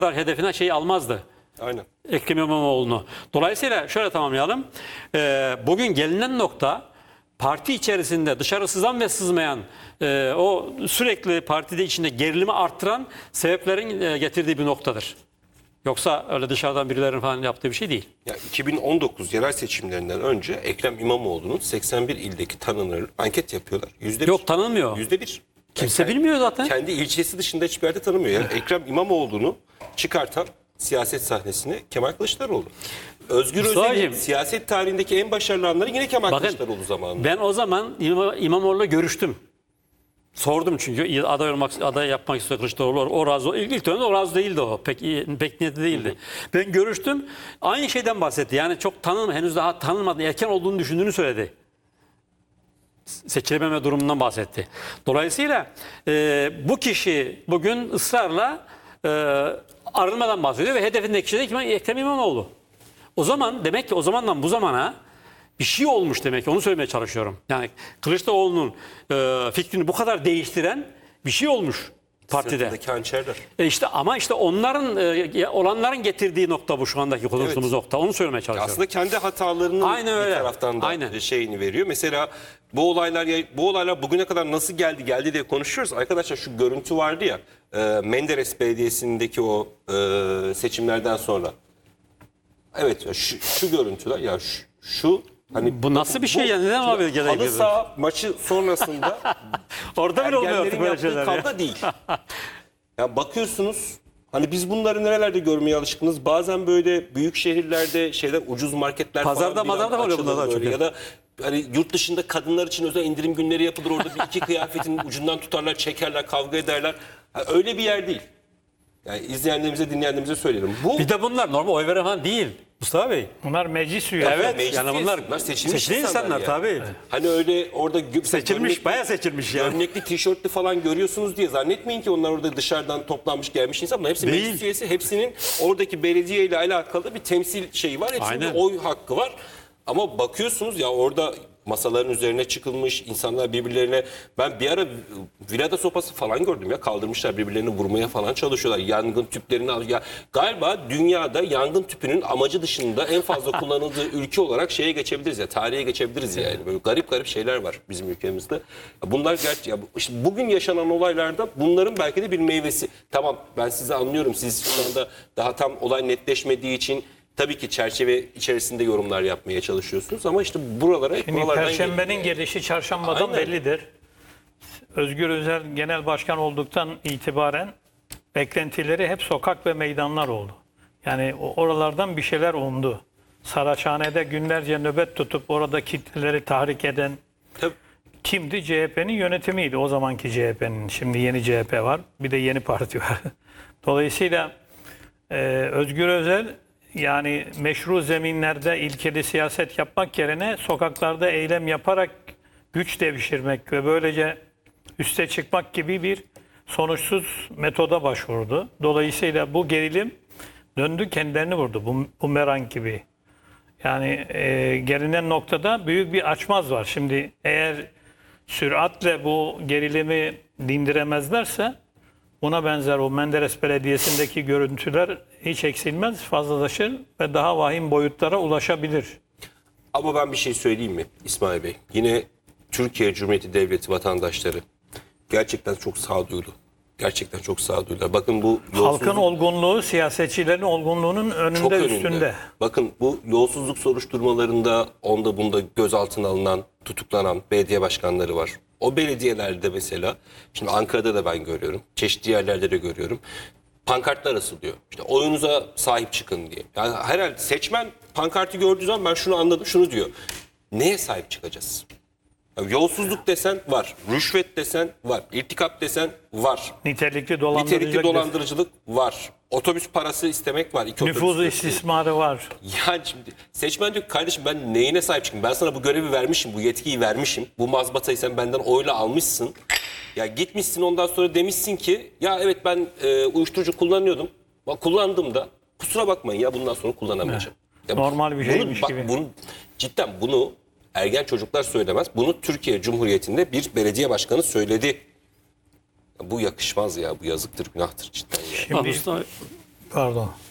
hedefine şey almazdı. Aynen. Ekrem İmamoğlu'nu. Dolayısıyla şöyle tamamlayalım. Bugün gelinen nokta parti içerisinde dışarı sızan ve sızmayan o sürekli partide içinde gerilimi arttıran sebeplerin getirdiği bir noktadır. Yoksa öyle dışarıdan birilerinin falan yaptığı bir şey değil. Ya 2019 yerel seçimlerinden önce Ekrem İmamoğlu'nun 81 ildeki tanınır anket yapıyorlar. %1. Yok, tanınmıyor. %1. Kimse bilmiyor zaten. Kendi ilçesi dışında hiçbir yerde tanımıyor. Yani Ekrem İmamoğlu'nu çıkartan siyaset sahnesine Kemal Kılıçdaroğlu. Özgür Özel'in siyaset tarihindeki en başarılı anları yine Kemal Kılıçdaroğlu zamanında. Ben o zaman İmamoğlu'yla görüştüm. Sordum çünkü aday yapmak istiyor Kılıçdaroğlu. O razı, ilk dönemde o razı değildi o. Pek niyetli değildi. Ben görüştüm. Aynı şeyden bahsetti. Yani çok henüz daha tanınmadı, erken olduğunu düşündüğünü söyledi. Seçilememe durumundan bahsetti. Dolayısıyla bu kişi bugün ısrarla arınmadan bahsediyor ve hedefindeki kişi de Ekrem İmamoğlu. O zaman demek ki o zamandan bu zamana bir şey olmuş demek ki, onu söylemeye çalışıyorum. Yani Kılıçdaroğlu'nun fikrini bu kadar değiştiren bir şey olmuş partide. Sırtındaki hançerler. İşte ama onların olanların getirdiği nokta bu şu andaki konuştuğumuz nokta. Onu söylemeye çalışıyorum. Aslında kendi hatalarının bir taraftan da şeyini veriyor. Mesela bu olaylar bugüne kadar nasıl geldi diye konuşuyoruz. Arkadaşlar şu görüntü vardı ya Menderes Belediyesi'ndeki o seçimlerden sonra. Evet şu görüntüler ya şu hani bu nasıl bir şey ya? Neden abi gerekiyor? Halı saha maçı sonrasında orada bile olmuyor artık böyle şeyler. Kavga değil. Yani bakıyorsunuz hani biz bunları nerelerde görmeye alışkınız. Bazen böyle büyük şehirlerde ucuz marketler pazarda falan oluyor bunlar böyle. Ya da hani yurt dışında kadınlar için özel indirim günleri yapılır. Orada bir iki kıyafetin ucundan tutarlar, çekerler, kavga ederler. Öyle bir yer değil. Yani izleyenlerimize, dinleyenlerimize söyleyelim. Bir de bunlar normal oy veren falan değil Mustafa Bey. Bunlar meclis üyeleri. Evet. Meclis Yani bunlar seçilmiş insanlar yani. tabii. Evet. Hani öyle orada seçilmiş, bayağı seçilmiş yani. Gömlekli, tişörtlü falan görüyorsunuz diye zannetmeyin ki onlar orada dışarıdan toplanmış gelmiş insanlar. Hepsi değil. Meclis üyesi, hepsinin oradaki belediye ile alakalı bir temsil şeyi var. Hepsinin oy hakkı var. Ama bakıyorsunuz ya orada masaların üzerine çıkılmış, insanlar birbirlerine... Ben bir ara virada sopası falan gördüm ya. Kaldırmışlar, birbirlerini vurmaya falan çalışıyorlar. Yangın tüplerini al. Ya, galiba dünyada yangın tüpünün amacı dışında en fazla kullanıldığı ülke olarak şeye geçebiliriz ya. Tarihe geçebiliriz yani. Böyle garip şeyler var bizim ülkemizde. Bunlar işte bugün yaşanan olaylarda bunların belki de bir meyvesi. Tamam, ben sizi anlıyorum. Siz şu anda daha tam olay netleşmediği için tabii ki çerçeve içerisinde yorumlar yapmaya çalışıyorsunuz ama işte buralardan Perşembenin gelişi çarşambadan bellidir. Özgür Özel genel başkan olduktan itibaren beklentileri hep sokak ve meydanlar oldu. Yani oralardan bir şeyler umdu. Saraçhane'de günlerce nöbet tutup orada kitleleri tahrik eden kimdi? CHP'nin yönetimiydi. O zamanki CHP'nin. Şimdi yeni CHP var. Bir de yeni parti var. Dolayısıyla Özgür Özel yani meşru zeminlerde ilkeli siyaset yapmak yerine sokaklarda eylem yaparak güç devşirmek ve böylece üste çıkmak gibi bir sonuçsuz metoda başvurdu. Dolayısıyla bu gerilim döndü kendilerini vurdu. Bumerang gibi. Yani gelinen noktada büyük bir açmaz var. Şimdi eğer süratle bu gerilimi dindiremezlerse buna benzer o Menderes Belediyesi'ndeki görüntüler hiç eksilmez, fazlalaşır ve daha vahim boyutlara ulaşabilir. Ama ben bir şey söyleyeyim mi İsmail Bey? Yine Türkiye Cumhuriyeti Devleti vatandaşları gerçekten çok sağduyulu. Gerçekten çok sağduyular. Bakın bu halkın olgunluğu, siyasetçilerin olgunluğunun önünde, üstünde. Bakın bu yolsuzluk soruşturmalarında onda bunda gözaltına alınan, tutuklanan belediye başkanları var. O belediyelerde mesela, şimdi Ankara'da da ben görüyorum, çeşitli yerlerde de görüyorum. Pankartlar asılıyor. İşte oyunuza sahip çıkın diye. Yani herhalde seçmen pankartı gördüğü zaman ben şunu anladım, şunu diyor. Neye sahip çıkacağız? Yani yolsuzluk desen var, rüşvet desen var, irtikap desen var. Nitelikli dolandırıcılık var. Otobüs parası istemek var. Nüfuz istismarı var. Yani şimdi seçmen diyor kardeşim ben neyine sahip çıkayım? Ben sana bu görevi vermişim, bu yetkiyi vermişim. Bu mazbatayı sen benden oyla almışsın. Ya gitmişsin ondan sonra demişsin ki ya evet ben uyuşturucu kullanıyordum. Kullandım da kusura bakmayın ya bundan sonra kullanamayacağım. Ya normal bir şeymiş gibi. Cidden bunu ergen çocuklar söylemez. Bunu Türkiye Cumhuriyeti'nde bir belediye başkanı söyledi. Bu yakışmaz ya. Bu yazıktır, günahtır cidden ya. Şimdi Pardon.